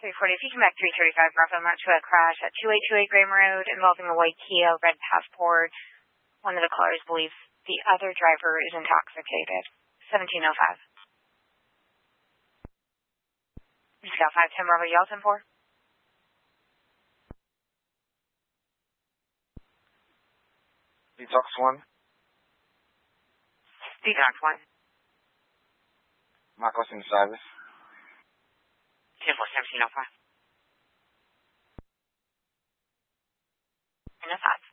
340. If you come back 335 Bravo March to a crash at 2828 Graham Road involving a white Kia, red passport. One of the callers believes the other driver is intoxicated. 1705. Scale 510 Bravo Yellow 10-4. Detox 1. Detox 1. Marcos in service. 10-4, 1705. 10-5.